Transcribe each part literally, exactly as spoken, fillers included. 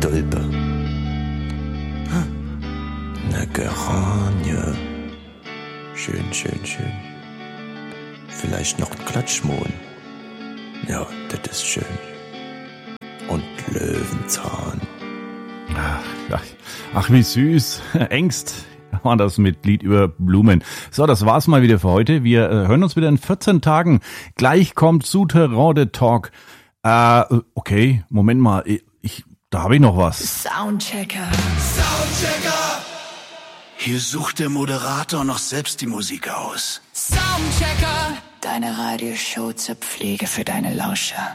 Stolpe. Ne Geranie. Schön, schön, schön. Vielleicht noch ein Klatschmohn. Ja, das ist schön. Und Löwenzahn. Ach, ach, ach wie süß. Ängst war das mit Lied über Blumen. So, das war's mal wieder für heute. Wir äh, hören uns wieder in vierzehn Tagen. Gleich kommt Souterrain de Talk. Äh, okay, Moment mal. Ich, ich, da habe ich noch was. Soundchecker. Soundchecker. Hier sucht der Moderator noch selbst die Musik aus. Soundchecker. Deine Radioshow zur Pflege für deine Lauscher.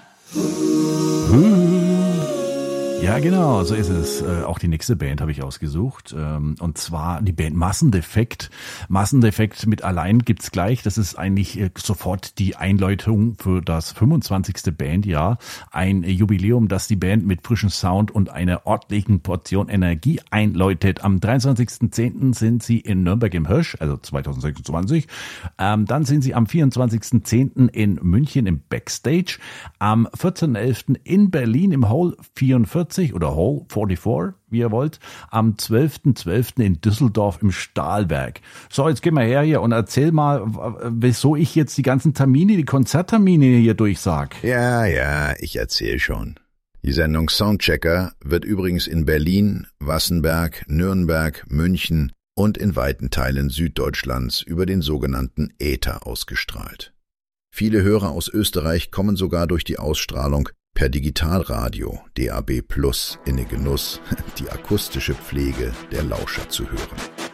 Ja, genau, so ist es. Äh, auch die nächste Band habe ich ausgesucht. Ähm, und zwar die Band Massendefekt. Massendefekt mit allein gibt's gleich. Das ist eigentlich äh, sofort die Einläutung für das fünfundzwanzigste Bandjahr. Ein äh, Jubiläum, das die Band mit frischem Sound und einer ordentlichen Portion Energie einläutet. Am dreiundzwanzigsten zehnten sind sie in Nürnberg im Hirsch, also zweitausendsechsundzwanzig. Ähm, dann sind sie am vierundzwanzigsten zehnten in München im Backstage. Am vierzehnten elften in Berlin im Hall vierundvierzig oder Hall vierundvierzig, wie ihr wollt. Am zwölften zwölften in Düsseldorf im Stahlwerk. So, jetzt geh mal her hier und erzähl mal, wieso ich jetzt die ganzen Termine, die Konzerttermine hier durchsag. Ja, ja, ich erzähl schon. Die Sendung Soundchecker wird übrigens in Berlin, Wassenberg, Nürnberg, München und in weiten Teilen Süddeutschlands über den sogenannten Äther ausgestrahlt. Viele Hörer aus Österreich kommen sogar durch die Ausstrahlung per Digitalradio D A B Plus in den Genuss, die akustische Pflege der Lauscher zu hören.